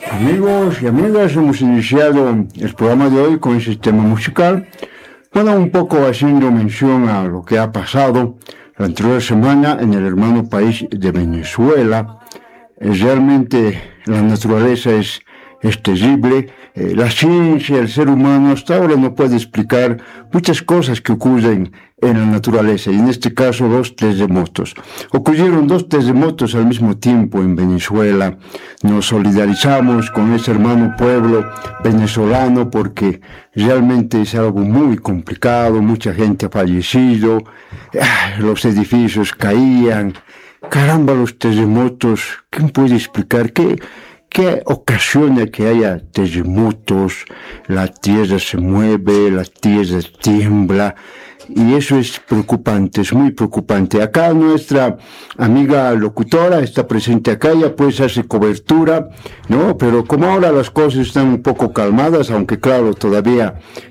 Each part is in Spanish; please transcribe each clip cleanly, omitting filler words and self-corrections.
Amigos y amigas, hemos iniciado el programa de hoy con ese tema musical. Bueno, un poco haciendo mención a lo que ha pasado la anterior semana en el hermano país de Venezuela. Realmente la naturaleza es terrible. La ciencia, el ser humano hasta ahora no puede explicar muchas cosas que ocurren en la naturaleza, y en este caso 2 terremotos. Ocurrieron 2 terremotos al mismo tiempo en Venezuela. Nos solidarizamos con ese hermano pueblo venezolano porque realmente es algo muy complicado, mucha gente ha fallecido, los edificios caían. Caramba, los terremotos, ¿quién puede explicar qué ocasiona que haya terremotos? La tierra se mueve, la tierra tiembla, y eso es preocupante, es muy preocupante. Acá nuestra amiga locutora está presente acá, ella pues hace cobertura, ¿no? Pero como ahora las cosas están un poco calmadas, aunque claro, todavía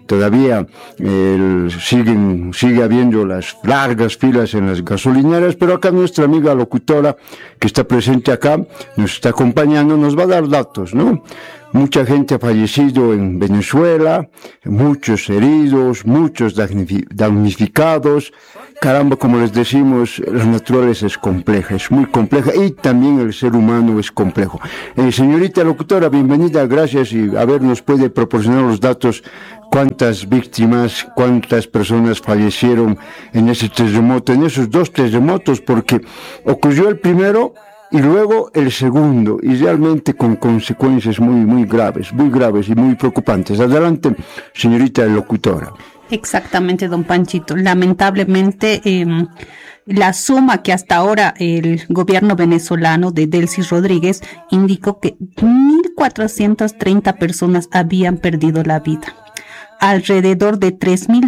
sigue habiendo las largas filas en las gasolineras, pero acá nuestra amiga locutora que está presente acá, nos está acompañando, nos va a dar datos, ¿no? Mucha gente ha fallecido en Venezuela, muchos heridos, muchos damnificados. Caramba, como les decimos, la naturaleza es compleja, es muy compleja, y también el ser humano es complejo. Señorita locutora, bienvenida, gracias, y a ver, nos puede proporcionar los datos, cuántas víctimas, cuántas personas fallecieron en ese terremoto, en esos 2 terremotos, porque ocurrió el primero y luego el segundo, y realmente con consecuencias muy graves y muy preocupantes. Adelante, señorita locutora. Exactamente, don Panchito. Lamentablemente, la suma que hasta ahora el gobierno venezolano de Delcy Rodríguez indicó que 1.430 personas habían perdido la vida. Alrededor de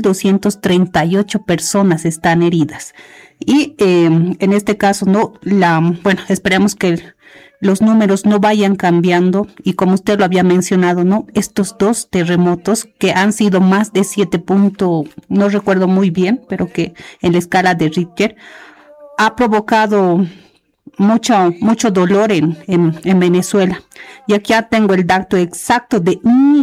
3.238 personas están heridas. Y en este caso, esperemos que los números no vayan cambiando, y como usted lo había mencionado, ¿no? Estos 2 terremotos que han sido más de 7 puntos, no recuerdo muy bien, pero que en la escala de Richter ha provocado mucho dolor en Venezuela. Y aquí ya tengo el dato exacto de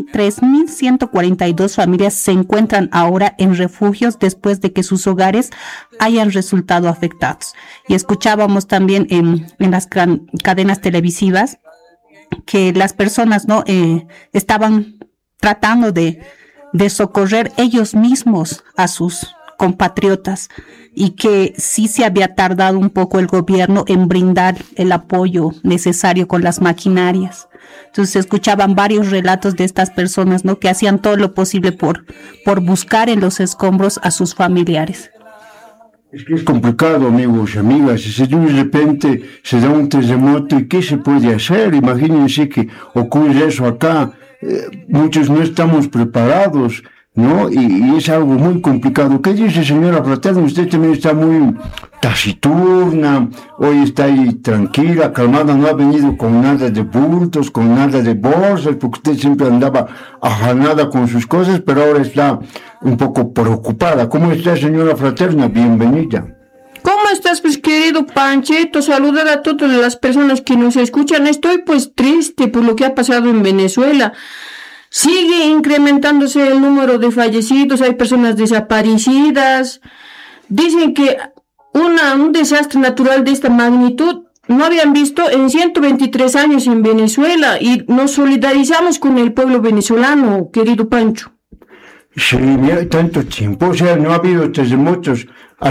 3.142 familias se encuentran ahora en refugios después de que sus hogares hayan resultado afectados. Y escuchábamos también en las cadenas televisivas que las personas estaban tratando de socorrer ellos mismos a sus compatriotas, y que sí se había tardado un poco el gobierno en brindar el apoyo necesario con las maquinarias. Entonces se escuchaban varios relatos de estas personas, ¿no?, que hacían todo lo posible por buscar en los escombros a sus familiares. Es que es complicado, amigos y amigas. Si de repente se da un terremoto, ¿y qué se puede hacer? Imagínense que ocurre eso acá. Muchos no estamos preparados, ¿no? Y es algo muy complicado. ¿Qué dice, señora Fraterna? Usted también está muy taciturna, hoy está ahí tranquila, calmada, no ha venido con nada de bultos, con nada de bolsas, porque usted siempre andaba afanada con sus cosas, pero ahora está un poco preocupada. ¿Cómo está, señora Fraterna? Bienvenida. ¿Cómo estás, pues, querido Panchito? Saludar a todas las personas que nos escuchan. Estoy, pues, triste por lo que ha pasado en Venezuela. Sigue incrementándose el número de fallecidos, hay personas desaparecidas. Dicen que un desastre natural de esta magnitud no habían visto en 123 años en Venezuela, y nos solidarizamos con el pueblo venezolano, querido Pancho. Sí, mira, tanto tiempo, o sea, no ha habido terremotos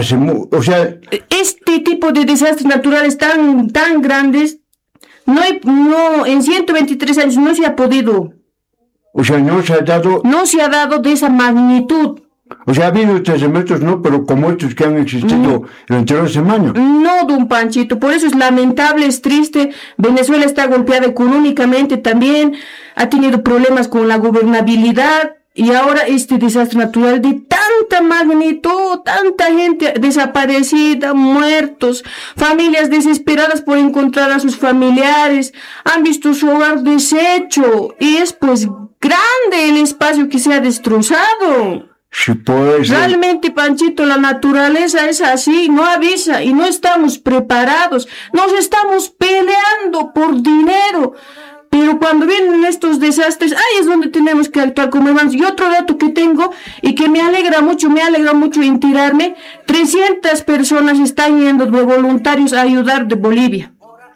Este tipo de desastres naturales tan grandes, en 123 años no se ha podido. O sea, no se ha dado de esa magnitud. O sea, ha habido terremotos, ¿no? Pero como estos que han existido la anterior semana. No, don Panchito, por eso es lamentable, es triste. Venezuela está golpeada económicamente también, ha tenido problemas con la gobernabilidad, y ahora este desastre natural de tanta magnitud, tanta gente desaparecida, muertos, familias desesperadas por encontrar a sus familiares, han visto su hogar deshecho, y es pues grande el espacio que se ha destrozado. Sí, pues, realmente, Panchito, la naturaleza es así, no avisa, y no estamos preparados, nos estamos peleando por dinero. pero cuando vienen estos desastres, ahí es donde tenemos que actuar como hermanos. Y otro dato que tengo y que me alegra mucho enterarme, 300 personas están yendo de voluntarios a ayudar de Bolivia.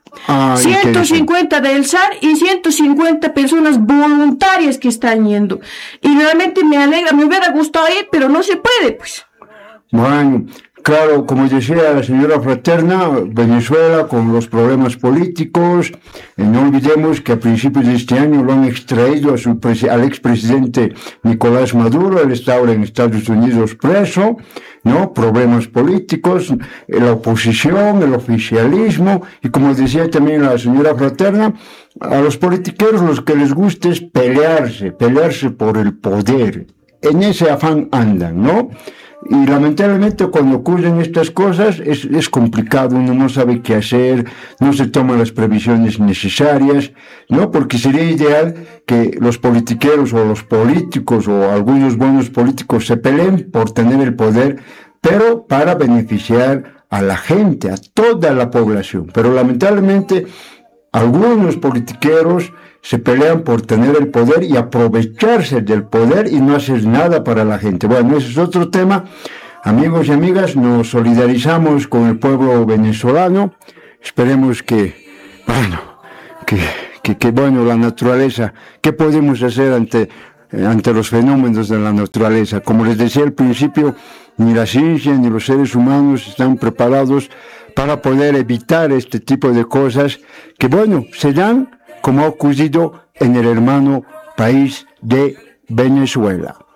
150 del SAR y 150 personas voluntarias que están yendo. Y realmente me alegra, me hubiera gustado ir, pero no se puede, pues. Bueno, claro, como decía la señora Fraterna, Venezuela con los problemas políticos, no olvidemos que a principios de este año lo han extraído al expresidente Nicolás Maduro, él está ahora en Estados Unidos preso, ¿no? Problemas políticos, la oposición, el oficialismo, y como decía también la señora Fraterna, a los politiqueros lo que les gusta es pelearse por el poder. En ese afán andan, ¿no? Y lamentablemente cuando ocurren estas cosas es complicado, uno no sabe qué hacer, no se toman las previsiones necesarias, ¿no? Porque sería ideal que los politiqueros o los políticos o algunos buenos políticos se peleen por tener el poder, pero para beneficiar a la gente, a toda la población. Pero lamentablemente algunos politiqueros se pelean por tener el poder y aprovecharse del poder y no hacer nada para la gente. Bueno, ese es otro tema. Amigos y amigas, nos solidarizamos con el pueblo venezolano. Esperemos que la naturaleza, ¿qué podemos hacer ante los fenómenos de la naturaleza? Como les decía al principio, ni la ciencia ni los seres humanos están preparados para poder evitar este tipo de cosas que, se dan como ha ocurrido en el hermano país de Venezuela.